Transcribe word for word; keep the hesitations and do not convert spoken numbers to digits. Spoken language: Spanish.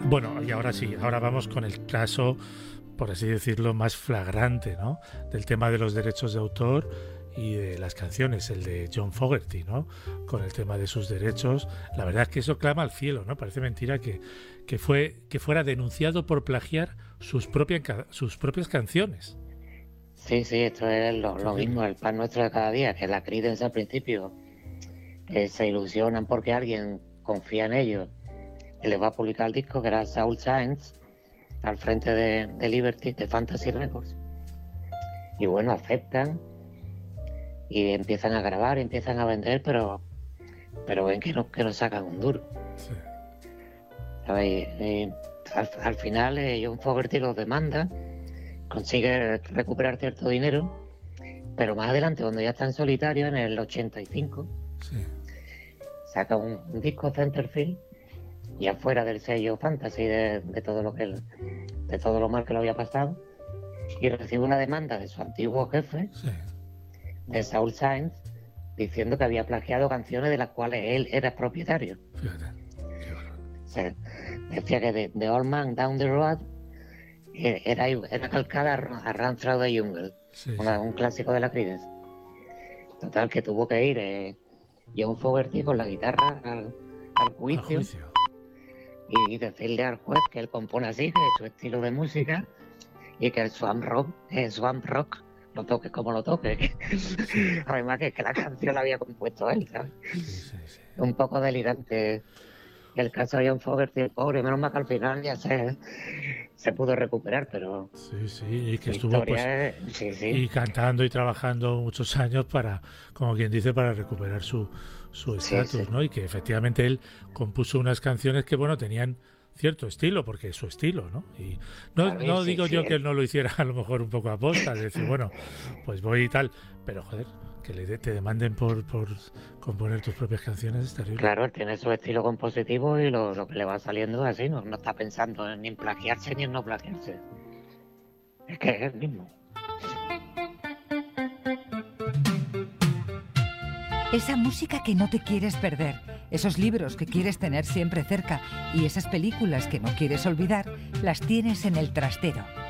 Bueno, y ahora sí, ahora vamos con el caso, por así decirlo, más flagrante, ¿no? Del tema de los derechos de autor y de las canciones, el de John Fogerty, ¿no? Con el tema de sus derechos. La verdad es que eso clama al cielo, ¿no? Parece mentira que, que, fue, que fuera denunciado por plagiar sus, propia, sus propias canciones. Sí, sí, esto es lo, lo mismo, el pan nuestro de cada día, que la Creedence al principio eh, se ilusionan porque alguien confía en ellos y les va a publicar el disco, que era Saul Sáenz, al frente de, de Liberty, de Fantasy Records. Y bueno, aceptan y empiezan a grabar, empiezan a vender, pero pero ven que no, que no sacan un duro. Sí. ¿Sabes? Y, al, al final eh, John Fogerty los demanda, consigue recuperar cierto dinero, pero más adelante, cuando ya está en solitario, en el ochenta y cinco, sí, saca un, un disco Centerfield, y afuera del sello Fantasy, de, de todo lo que de todo lo mal que lo había pasado, y recibe una demanda de su antiguo jefe, sí, de Saul Sáenz, diciendo que había plagiado canciones de las cuales él era propietario. Fíjate. O sea, decía que de, de Old Man Down the Road era, era calcada a Run Through the Jungle, sí, una, un clásico de la Creedence. Total, que tuvo que ir eh, John Fogerty con la guitarra al, al juicio, juicio. Y, y decirle al juez que él compone así, que es su estilo de música, y que el swamp rock, el swamp rock lo toque como lo toque. Sí. Además que, que la canción la había compuesto él, ¿sabes? Sí, sí, sí. Un poco delirante el caso de John Fogerty, el pobre, menos mal que al final ya se, se pudo recuperar, pero... Sí, sí, y que estuvo pues, es, sí, sí. y cantando y trabajando muchos años para, como quien dice, para recuperar su su estatus, sí, sí, ¿no? Y que efectivamente él compuso unas canciones que, bueno, tenían cierto estilo, porque es su estilo, ¿no? Y no, ver, no sí, digo sí, yo sí. que él no lo hiciera a lo mejor un poco a posta, de decir, bueno, pues voy y tal, pero joder, que le de, te demanden por, por componer tus propias canciones es terrible. Claro, él tiene su estilo compositivo y lo, lo que le va saliendo es así, no, no está pensando en ni en plagiarse ni en no plagiarse. Es que es el mismo. Esa música que no te quieres perder, esos libros que quieres tener siempre cerca y esas películas que no quieres olvidar, las tienes en El Trastero.